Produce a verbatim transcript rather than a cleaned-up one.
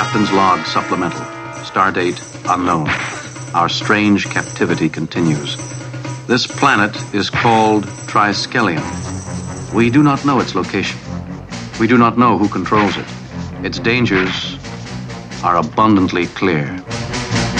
Captain's log supplemental. Stardate unknown. Our strange captivity continues. This planet is called Triskelion. We do not know its location. We do not know who controls it. Its dangers are abundantly clear.